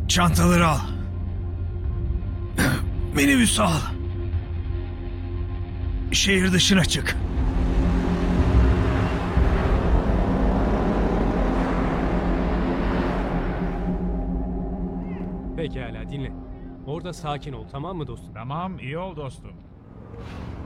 Çantaları al. Minibüsü al. Şehir dışına çık. Pekala dinle. Orada sakin ol, tamam mı dostum? Tamam, iyi ol dostum.